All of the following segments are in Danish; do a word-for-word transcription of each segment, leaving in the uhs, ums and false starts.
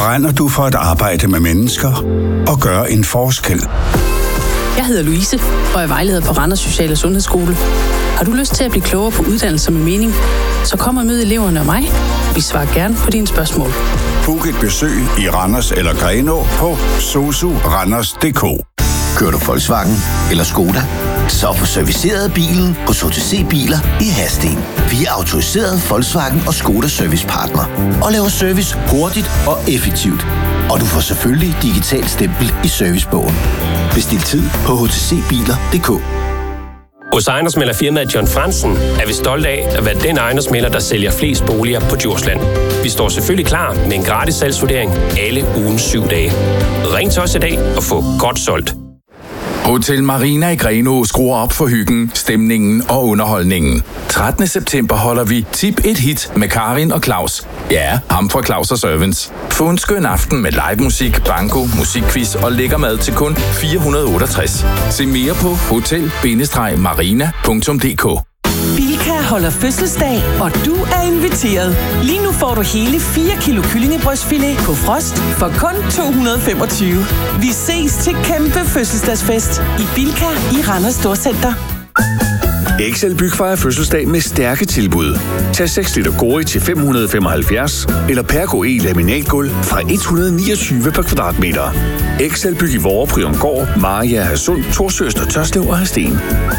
Brænder du for at arbejde med mennesker og gøre en forskel? Jeg hedder Louise, og er vejleder på Randers Social- og Sundhedsskole. Har du lyst til at blive klogere på uddannelser med mening, så kom og mød eleverne og mig. Vi svarer gerne på dine spørgsmål. Book et besøg i Randers eller Grenaa på sosu randers punktum d k. Kører du Volkswagen eller Skoda? Så få serviceret bilen hos H T C Biler i Hadsten. Vi er autoriseret Volkswagen og Skoda servicepartner og laver service hurtigt og effektivt. Og du får selvfølgelig digitalt stempel i servicebogen. Bestil tid på h t c biler punktum d k. Hos ejendomsmæglerfirmaet John Fransen er vi stolte af at være den ejendomsmægler, der sælger flest boliger på Djursland. Vi står selvfølgelig klar med en gratis salgsvurdering alle ugens syv dage. Ring til os i dag og få godt solgt. Hotel Marina i Grenaa skruer op for hyggen, stemningen og underholdningen. trettende september holder vi Tip et Hit med Karin og Claus. Ja, ham fra Claus og Servants. Få en skøn aften med live musik, banko, musikquiz og lækker mad til kun fire hundrede og otteogtres. Se mere på hotel bindestreg marina punktum d k. Bilka holder fødselsdag, og du er inviteret. Lige nu får du hele fire kilo kyllingebrystfilet på frost for kun to hundrede og femogtyve. Vi ses til kæmpe fødselsdagsfest i Bilka i Randers Storcenter. Excel Byg fejrer fødselsdag med stærke tilbud. Tag seks liter Gori til fem hundrede og femoghalvfjerds, eller Pergo E laminatgulv fra et hundrede og niogtyve per kvadratmeter. Excel Byg i Vore, Priongård, Maria, Hadsund, Torsøster, Tørslev og Hadsten.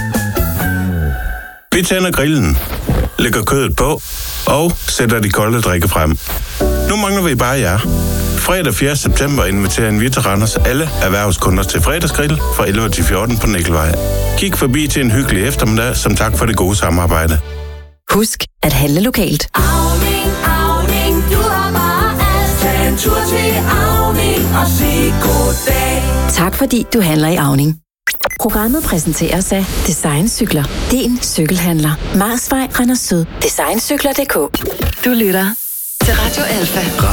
Vi tænder grillen, lægger kødet på og sætter de kolde drikke frem. Nu mangler vi bare jer. Fredag fjerde september inviterer vi til Randers alle erhvervskunder til fredagsgrill fra elleve til fjorten på Nikkelvej. Kig forbi til en hyggelig eftermiddag som tak for det gode samarbejde. Husk at handle lokalt. Auning, Auning, du har bare alt. Tag en tur til Auning og sig goddag. Tak fordi du handler i Auning. Programmet præsenteres af Design-cykler. Din cykelhandler. Marsvej, Randers Syd. Design Cykler punktum d k. Du lytter til Radio Alfa.